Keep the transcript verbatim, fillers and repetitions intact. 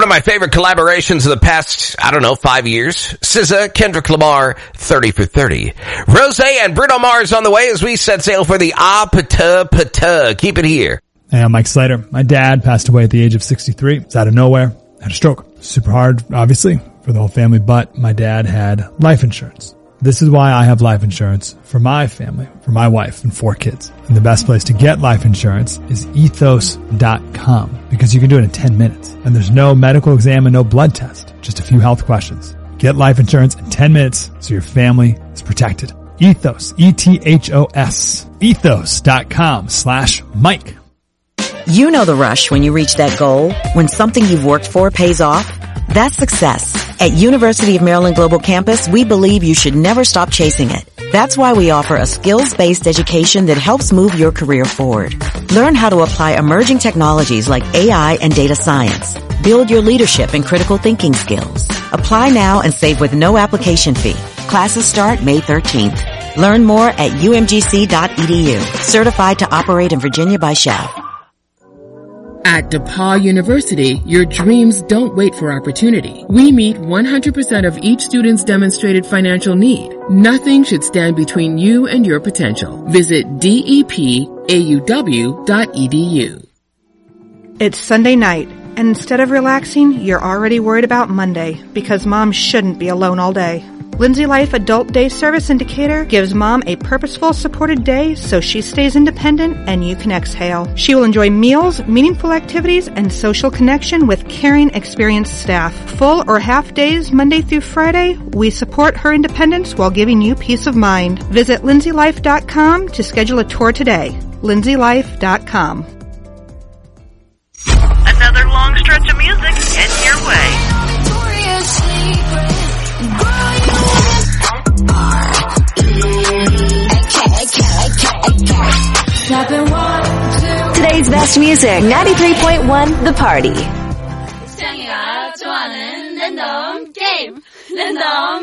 of my favorite collaborations of the past, I don't know, five years. S Z A, Kendrick Lamar, thirty for thirty. Rose and Bruno Mars on the way as we set sail for the Ah Pata Pata. Keep it here. Hey, I'm Mike Slater. My dad passed away at the age of sixty-three. It's out of nowhere. Had a stroke. Super hard, obviously, for the whole family, but my dad had life insurance. This is why I have life insurance for my family, for my wife and four kids. And the best place to get life insurance is ethos dot com because you can do it in ten minutes. And there's no medical exam and no blood test, just a few health questions. Get life insurance in ten minutes so your family is protected. Ethos, E T H O S, ethos dot com slash Mike. You know the rush when you reach that goal, when something you've worked for pays off. That's success. At University of Maryland Global Campus, we believe you should never stop chasing it. That's why we offer a skills-based education that helps move your career forward. Learn how to apply emerging technologies like A I and data science. Build your leadership and critical thinking skills. Apply now and save with no application fee. Classes start May thirteenth. Learn more at U M G C dot E D U. Certified to operate in Virginia by S H A V. At DePaul University, your dreams don't wait for opportunity. We meet one hundred percent of each student's demonstrated financial need. Nothing should stand between you and your potential. Visit D E P A U W dot E D U. It's Sunday night, and instead of relaxing, you're already worried about Monday because mom shouldn't be alone all day. Lindsay Life Adult Day Service Indicator gives mom a purposeful, supported day so she stays independent and you can exhale. She will enjoy meals, meaningful activities, and social connection with caring, experienced staff. Full or half days, Monday through Friday, we support her independence while giving you peace of mind. Visit lindsay life dot com to schedule a tour today. lindsay life dot com. Another long stretch of music heading your way. Today's best music, ninety-three point one The Party. 시장이가 좋아하는 랜덤 게임, 랜덤